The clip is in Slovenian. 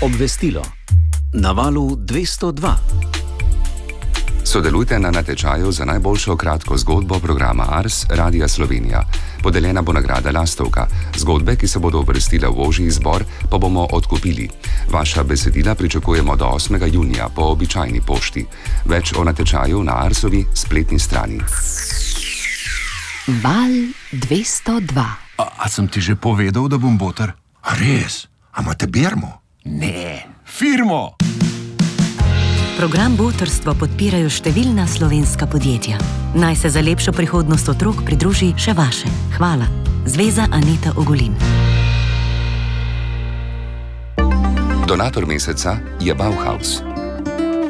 Obvestilo. Na valu 202. Sodelujte na natečaju za najboljšo kratko zgodbo programa Ars Radia Slovenija. Podeljena bo nagrada Lastovka. Zgodbe, ki se bodo uvrstile v ožji izbor, pa bomo odkupili. Vaša besedila pričakujemo do 8. junija po običajni pošti. Več o natečaju na Arsovi spletni strani. Val 202. A sem ti že povedal, da bom boter? A res? A imate birmo? Ne, firmo! Program Botrstvo podpirajo številna slovenska podjetja. Naj se za lepšo prihodnost otrok pridruži še vaše. Hvala. Zveza Aneta Ogulin. Donator meseca je Bauhaus.